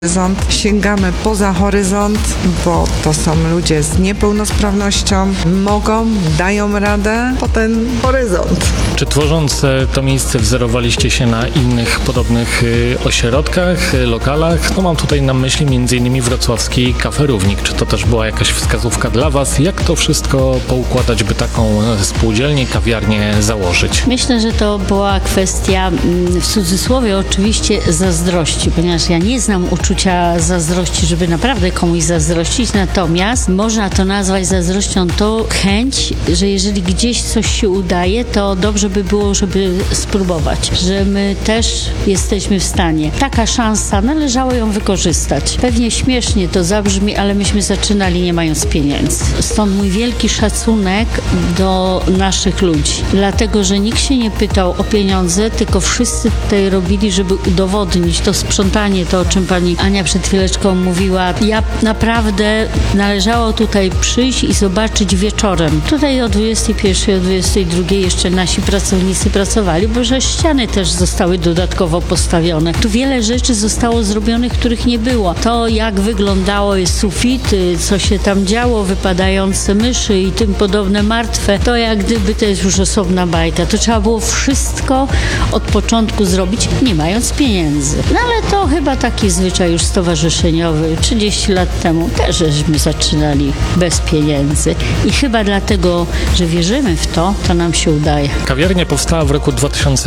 horyzont, sięgamy poza horyzont, bo to są ludzie z niepełnosprawnością, dają radę po ten horyzont. Czy tworząc to miejsce wzorowaliście się na innych podobnych ośrodkach, lokalach? No mam tutaj na myśli m.in. wrocławski Cafe Równik. Czy to też była jakaś wskazówka dla Was? Jak to wszystko poukładać, by taką spółdzielnię, kawiarnię założyć? Myślę, że to była kwestia, w cudzysłowie oczywiście, zazdrości, ponieważ ja nie znam uczucia zazdrości, żeby naprawdę komuś zazdrościć, natomiast można to nazwać zazdrością to chęć, że jeżeli gdzieś coś się udaje, to dobrze by było, żeby spróbować, że my też jesteśmy w stanie. Taka szansa, należało ją wykorzystać. Pewnie śmiesznie to zabrzmi, ale myśmy zaczynali nie mając pieniędzy. Stąd mój wielki szacunek do naszych ludzi. Dlatego, że nikt się nie pytał o pieniądze, tylko wszyscy tutaj robili, żeby udowodnić to sprzątanie, to o czym pani Ania przed chwileczką mówiła. Ja naprawdę należało tutaj przyjść i zobaczyć wieczorem. Tutaj o 21, o 22 jeszcze nasi pracownicy pracowali, bo że ściany też zostały dodatkowo postawione. Tu wiele rzeczy zostało zrobionych, których nie było. To, jak wyglądały sufity, co się tam działo, wypadające myszy i tym podobne martwe, to jak gdyby to jest już osobna bajka. To trzeba było wszystko od początku zrobić, nie mając pieniędzy. No ale to chyba taki zwyczaj już stowarzyszeniowy. 30 lat temu też żeśmy zaczynali bez pieniędzy. I chyba dlatego, że wierzymy w to, to nam się udaje. Kawiarnia powstała w roku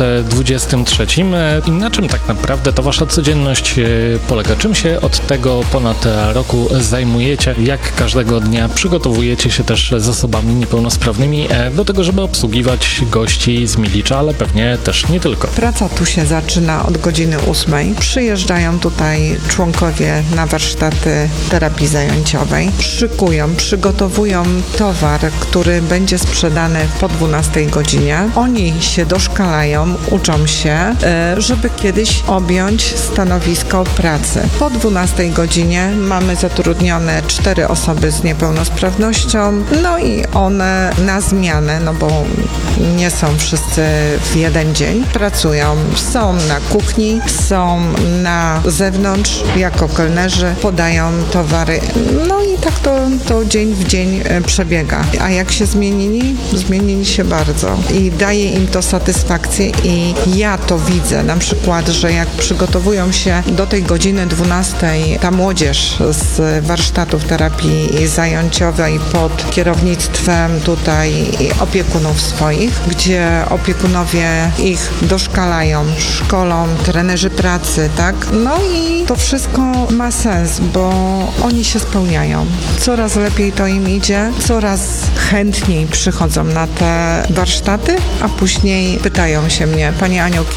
2023. I na czym tak naprawdę ta Wasza codzienność polega? Czym się od tego ponad roku zajmujecie? Jak każdego dnia przygotowujecie się też z osobami niepełnosprawnymi do tego, żeby obsługiwać gości z Milicza, ale pewnie też nie tylko? Praca tu się zaczyna od godziny 8. Przyjeżdżają tutaj członkowie na warsztaty terapii zajęciowej. Szykują, przygotowują towar, który będzie sprzedany po 12 godzinie. Oni się doszkalają, uczą się, żeby kiedyś objąć stanowisko pracy. Po 12 godzinie mamy zatrudnione 4 osoby z niepełnosprawnością, no i one na zmianę, no bo nie są wszyscy w jeden dzień, pracują. Są na kuchni, są na zewnątrz jako kelnerzy, podają towary. No i tak to dzień w dzień przebiega. A jak się zmienili? Zmienili się bardzo. I daje im to satysfakcję i ja to widzę. Na przykład, że jak przygotowują się do tej godziny 12 ta młodzież z warsztatów terapii zajęciowej pod kierownictwem tutaj opiekunów swoich, gdzie opiekunowie ich doszkalają, szkolą, trenerzy pracy, tak? No i to wszystko ma sens, bo oni się spełniają. Coraz lepiej to im idzie, coraz chętniej przychodzą na te warsztaty, a później pytają się mnie: Pani Aniu,